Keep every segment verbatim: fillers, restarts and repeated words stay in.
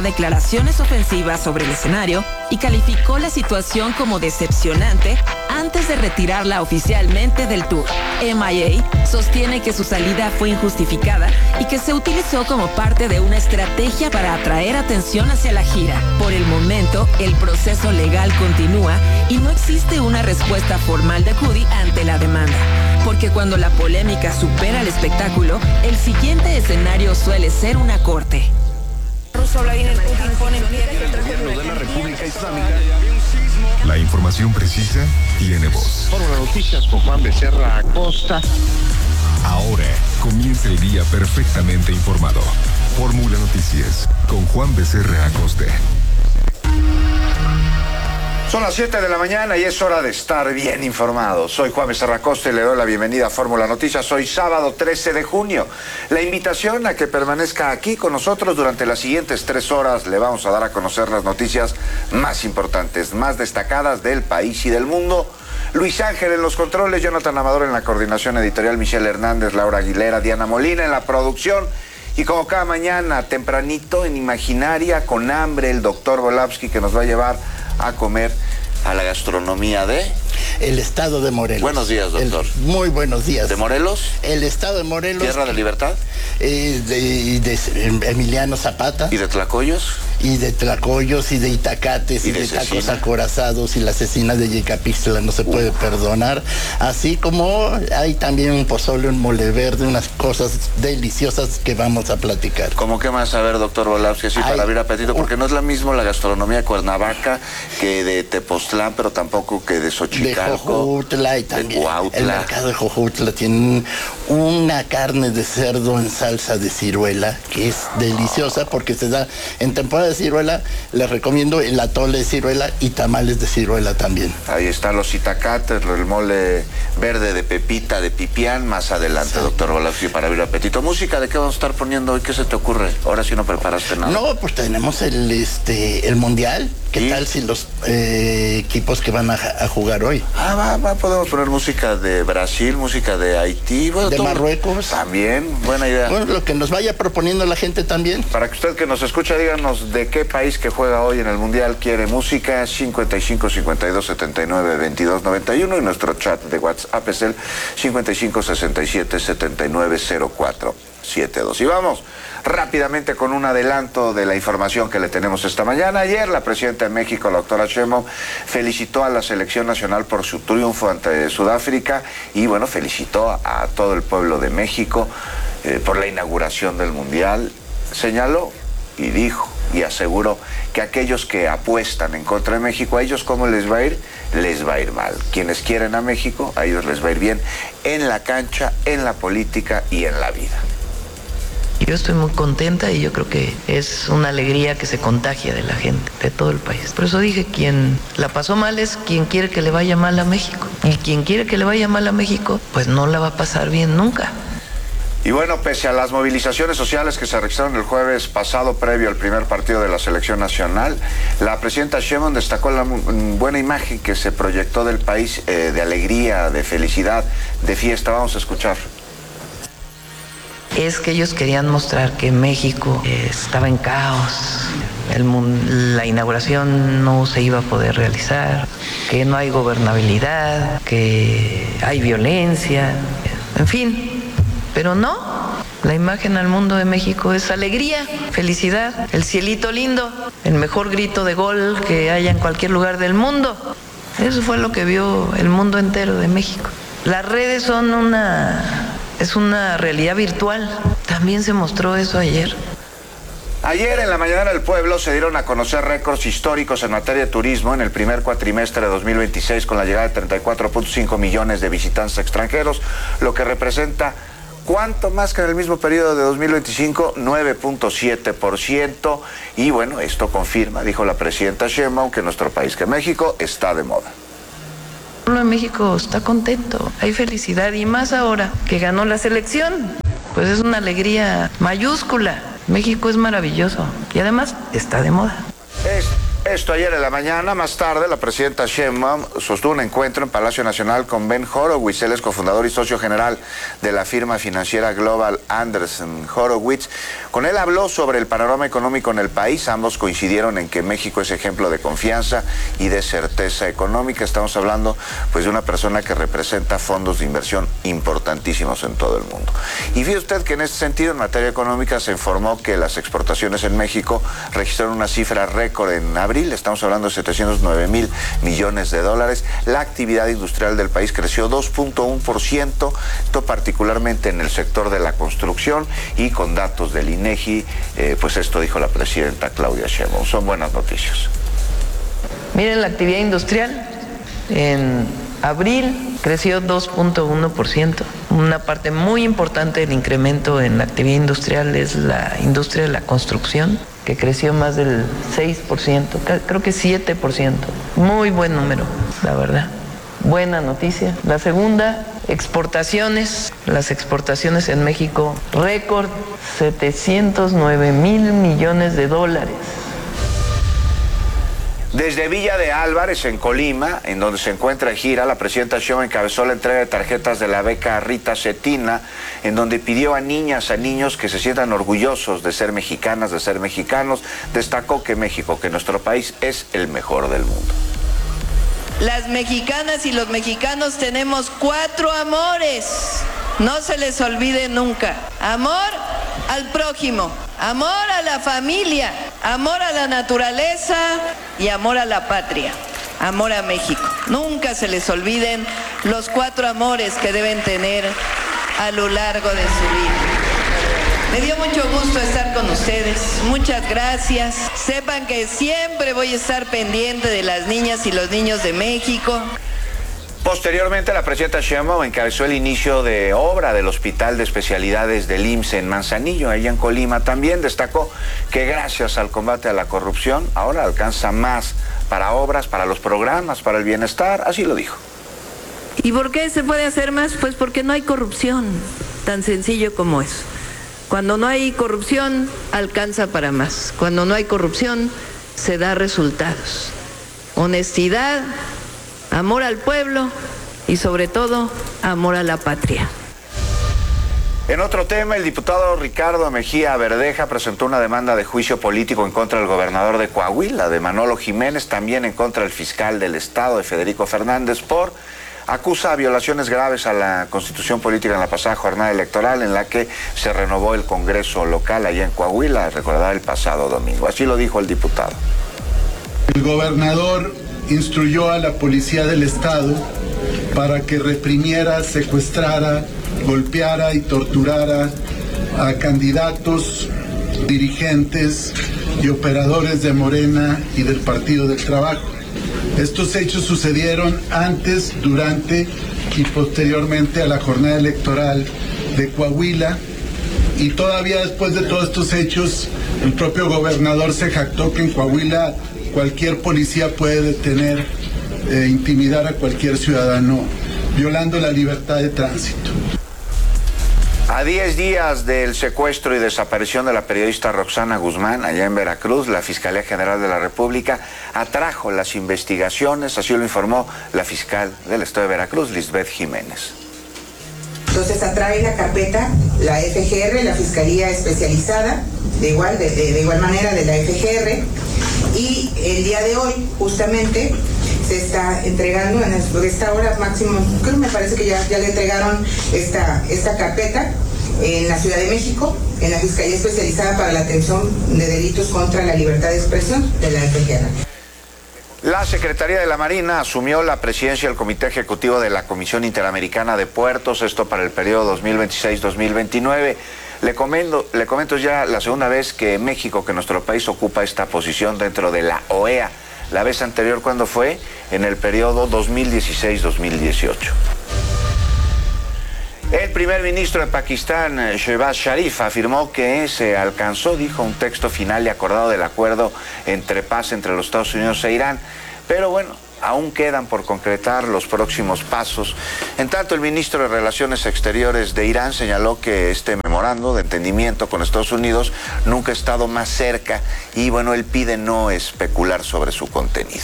declaraciones ofensivas sobre el escenario y calificó la situación como decepcionante antes de retirarla oficialmente del tour. M I A sostiene que su salida fue injustificada y que se utilizó como parte de una estrategia para atraer atención hacia la gira. Por el momento, el proceso legal continúa y no existe una respuesta formal de Cudi ante la demanda, porque cuando la polémica supera el espectáculo, el siguiente escenario suele ser una corte. La información precisa tiene voz. Fórmula Noticias con Juan Becerra Acosta. Ahora comienza el día perfectamente informado. Fórmula Noticias con Juan Becerra Acosta. Son las siete de la mañana y es hora de estar bien informado. Soy Juan Becerra Acosta y le doy la bienvenida a Fórmula Noticias. Hoy sábado trece de junio. La invitación a que permanezca aquí con nosotros durante las siguientes tres horas. Le vamos a dar a conocer las noticias más importantes, más destacadas del país y del mundo. Luis Ángel en los controles, Jonathan Amador en la coordinación editorial, Michelle Hernández, Laura Aguilera, Diana Molina en la producción. Y como cada mañana, tempranito en Imaginaria, con hambre, el doctor Volavsky, que nos va a llevar a comer a la gastronomía de... El estado de Morelos. Buenos días, doctor. El, muy buenos días. ¿De Morelos? El estado de Morelos. ¿Tierra de Libertad? Eh, de, de Emiliano Zapata. ¿Y de Tlacoyos? Y de Tlacoyos, y de Itacates, y, y de, de tacos acorazados, y la cecina de Yecapixtla no se puede uh. perdonar. Así como hay también un pozole, un mole verde, unas cosas deliciosas que vamos a platicar. ¿Cómo qué más? A ver, doctor Volavsky, así para abrir apetito, porque no es la misma la gastronomía de Cuernavaca que de Tepoztlán, pero tampoco que de Xochicalco. De Jojutla y también el mercado de Jojutla tiene una carne de cerdo en salsa de ciruela que es deliciosa porque se da en temporada de ciruela. Les recomiendo el atole de ciruela y tamales de ciruela también. Ahí están los itacates, el mole verde de pepita, de pipián, más adelante, sí. Doctor Volavsky, para abrir apetito. ¿Música de qué vamos a estar poniendo hoy? ¿Qué se te ocurre? Ahora sí no preparaste nada. No, pues tenemos el este el mundial. ¿Qué ¿Sí? tal si los eh, equipos que van a, a jugar hoy? Ah, va, va, podemos poner música de Brasil, música de Haití. Bueno, de todo, Marruecos. También, buena idea. Bueno, lo que nos vaya proponiendo la gente también. Para que usted que nos escucha, díganos de qué país que juega hoy en el Mundial quiere música. cincuenta y cinco, cincuenta y dos, setenta y nueve, veintidós, noventa y uno y nuestro chat de WhatsApp es el cincuenta y cinco, sesenta y siete, setenta y nueve, cero cuatro setenta y dos. Y vamos rápidamente con un adelanto de la información que le tenemos esta mañana. Ayer la presidenta de México, la doctora Sheinbaum, felicitó a la selección nacional por su triunfo ante Sudáfrica y bueno, felicitó a todo el pueblo de México eh, por la inauguración del Mundial. Señaló y dijo y aseguró que aquellos que apuestan en contra de México, a ellos ¿cómo les va a ir? Les va a ir mal. Quienes quieren a México, a ellos les va a ir bien en la cancha, en la política y en la vida. Yo estoy muy contenta y yo creo que es una alegría que se contagia de la gente, de todo el país. Por eso dije, quien la pasó mal es quien quiere que le vaya mal a México. Y quien quiere que le vaya mal a México, pues no la va a pasar bien nunca. Y bueno, pese a las movilizaciones sociales que se registraron el jueves pasado previo al primer partido de la selección nacional, la presidenta Sheinbaum destacó la buena imagen que se proyectó del país, eh, de alegría, de felicidad, de fiesta. Vamos a escuchar. Es que ellos querían mostrar que México eh, estaba en caos, el, la inauguración no se iba a poder realizar, que no hay gobernabilidad, que hay violencia, en fin, pero no, la imagen al mundo de México es alegría, felicidad, el cielito lindo, el mejor grito de gol que haya en cualquier lugar del mundo. Eso fue lo que vio el mundo entero de México. Las redes son una... es una realidad virtual. También se mostró eso ayer. Ayer en la mañana del pueblo se dieron a conocer récords históricos en materia de turismo en el primer cuatrimestre de dos mil veintiséis con la llegada de treinta y cuatro punto cinco millones de visitantes extranjeros, lo que representa ¿cuánto más que en el mismo periodo de dos mil veinticinco? nueve punto siete por ciento. Y bueno, esto confirma, dijo la presidenta Sheinbaum, que nuestro país, que México, está de moda. El pueblo de México está contento, hay felicidad y más ahora que ganó la selección, pues es una alegría mayúscula. México es maravilloso y además está de moda. Es, Esto ayer en la mañana. Más tarde, la presidenta Sheinbaum sostuvo un encuentro en Palacio Nacional con Ben Horowitz. Él es cofundador y socio general de la firma financiera Global Anderson Horowitz. Con él habló sobre el panorama económico en el país. Ambos coincidieron en que México es ejemplo de confianza y de certeza económica. Estamos hablando pues de una persona que representa fondos de inversión importantísimos en todo el mundo. Y fíjese usted que en este sentido, en materia económica, se informó que las exportaciones en México registraron una cifra récord en abril. Estamos hablando de setecientos nueve mil millones de dólares. La actividad industrial del país creció dos punto uno por ciento, esto particularmente en el sector de la construcción, y con datos del INEGI, eh, pues esto dijo la presidenta Claudia Sheinbaum. Son buenas noticias. Miren, la actividad industrial en abril creció dos punto uno por ciento. Una parte muy importante del incremento en la actividad industrial es la industria de la construcción, que creció más del seis por ciento, creo que siete por ciento. Muy buen número, la verdad. Buena noticia. La segunda, exportaciones. Las exportaciones en México, récord, setecientos nueve mil millones de dólares. Desde Villa de Álvarez, en Colima, en donde se encuentra gira, la presidenta Sheinbaum encabezó la entrega de tarjetas de la beca Rita Cetina, en donde pidió a niñas, a niños que se sientan orgullosos de ser mexicanas, de ser mexicanos. Destacó que México, que nuestro país, es el mejor del mundo. Las mexicanas y los mexicanos tenemos cuatro amores. No se les olvide nunca. Amor al prójimo, amor a la familia, amor a la naturaleza y amor a la patria, amor a México. Nunca se les olviden los cuatro amores que deben tener a lo largo de su vida. Me dio mucho gusto estar con ustedes. Muchas gracias. Sepan que siempre voy a estar pendiente de las niñas y los niños de México. Posteriormente, la presidenta Sheinbaum encabezó el inicio de obra del Hospital de Especialidades del I M S S en Manzanillo, allá en Colima. También destacó que gracias al combate a la corrupción, ahora alcanza más para obras, para los programas, para el bienestar, así lo dijo. ¿Y por qué se puede hacer más? Pues porque no hay corrupción, tan sencillo como eso. Cuando no hay corrupción, alcanza para más. Cuando no hay corrupción, se da resultados. Honestidad, amor al pueblo y sobre todo, amor a la patria. En otro tema, el diputado Ricardo Mejía Verdeja presentó una demanda de juicio político en contra del gobernador de Coahuila, de Manolo Jiménez, también en contra del fiscal del estado, de Federico Fernández, por acusa violaciones graves a la Constitución política en la pasada jornada electoral, en la que se renovó el Congreso local allá en Coahuila, recordar el pasado domingo. Así lo dijo el diputado. El gobernador instruyó a la policía del estado para que reprimiera, secuestrara, golpeara y torturara a candidatos, dirigentes y operadores de Morena y del Partido del Trabajo. Estos hechos sucedieron antes, durante y posteriormente a la jornada electoral de Coahuila, y todavía después de todos estos hechos, el propio gobernador se jactó que en Coahuila cualquier policía puede detener e intimidar a cualquier ciudadano, violando la libertad de tránsito. A diez días del secuestro y desaparición de la periodista Roxana Guzmán, allá en Veracruz, la Fiscalía General de la República atrajo las investigaciones, así lo informó la fiscal del estado de Veracruz, Lisbeth Jiménez. Entonces atrae la carpeta, la F G R, la Fiscalía Especializada, de igual, de, de, de igual manera de la F G R, y el día de hoy, justamente, se está entregando en esta hora máximo, creo me parece que ya, ya le entregaron esta, esta carpeta en la Ciudad de México, en la Fiscalía Especializada para la Atención de Delitos contra la Libertad de Expresión de la F G R. La Secretaría de la Marina asumió la presidencia del Comité Ejecutivo de la Comisión Interamericana de Puertos, esto para el periodo dos mil veintiséis dos mil veintinueve. Le comento, le comento ya la segunda vez que México, que nuestro país ocupa esta posición dentro de la O E A. La vez anterior, ¿cuándo fue? En el periodo dos mil dieciséis dos mil dieciocho. El primer ministro de Pakistán, Shehbaz Sharif, afirmó que se alcanzó, dijo, un texto final y acordado del acuerdo entre paz entre los Estados Unidos e Irán. Pero bueno, aún quedan por concretar los próximos pasos. En tanto, el ministro de Relaciones Exteriores de Irán señaló que este memorando de entendimiento con Estados Unidos nunca ha estado más cerca y, bueno, él pide no especular sobre su contenido.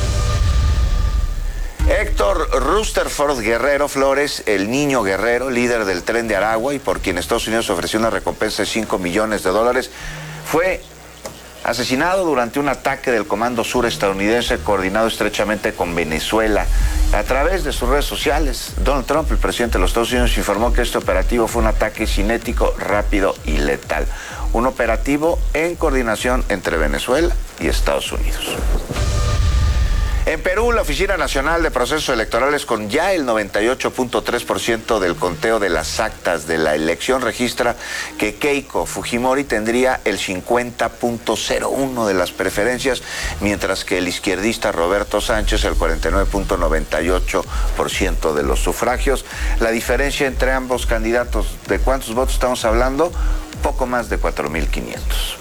Héctor Rutherford Guerrero Flores, el niño guerrero, líder del Tren de Aragua y por quien Estados Unidos ofreció una recompensa de cinco millones de dólares, fue asesinado durante un ataque del Comando Sur estadounidense coordinado estrechamente con Venezuela. A través de sus redes sociales, Donald Trump, el presidente de los Estados Unidos, informó que este operativo fue un ataque cinético, rápido y letal. Un operativo en coordinación entre Venezuela y Estados Unidos. En Perú, la Oficina Nacional de Procesos Electorales, con ya el noventa y ocho punto tres por ciento del conteo de las actas de la elección, registra que Keiko Fujimori tendría el cincuenta punto cero uno de las preferencias, mientras que el izquierdista Roberto Sánchez el cuarenta y nueve punto noventa y ocho por ciento de los sufragios. La diferencia entre ambos candidatos, ¿de cuántos votos estamos hablando? Poco más de cuatro mil quinientos.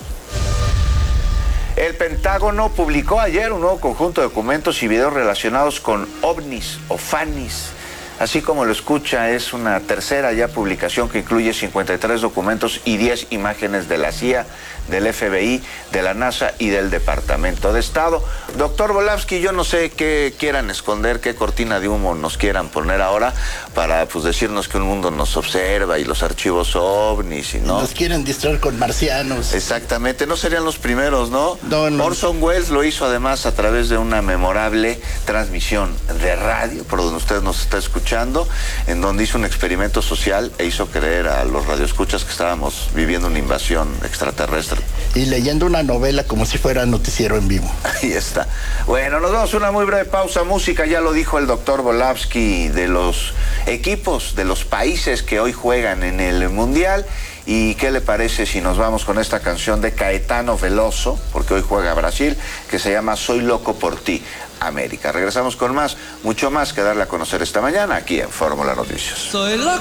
El Pentágono publicó ayer un nuevo conjunto de documentos y videos relacionados con ovnis o fanis. Así como lo escucha, es una tercera ya publicación que incluye cincuenta y tres documentos y diez imágenes de la C I A, del F B I, de la NASA y del Departamento de Estado. Doctor Volavsky, yo no sé qué quieran esconder, qué cortina de humo nos quieran poner ahora para pues decirnos que un mundo nos observa y los archivos ovnis y no. Nos quieren distraer con marcianos. Exactamente, no serían los primeros, ¿no? No, no. Orson Welles lo hizo además a través de una memorable transmisión de radio, por donde usted nos está escuchando, en donde hizo un experimento social e hizo creer a los radioescuchas que estábamos viviendo una invasión extraterrestre. Y leyendo una novela como si fuera noticiero en vivo. Ahí está. Bueno, nos vamos a una muy breve pausa. Música, ya lo dijo el doctor Volavsky, de los equipos, de los países que hoy juegan en el Mundial. ¿Y qué le parece si nos vamos con esta canción de Caetano Veloso, porque hoy juega Brasil, que se llama Soy loco por ti, América? Regresamos con más, mucho más que darle a conocer esta mañana aquí en Fórmula Noticias. Soy loco.